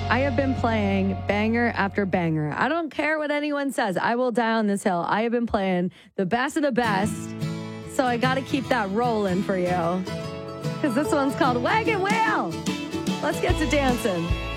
I have been playing banger after banger. I don't care what anyone says. I will die on this hill. I have been playing the best of the best. So I got to keep that rolling for you. Because this one's called Wagon Wheel. Let's get to dancing.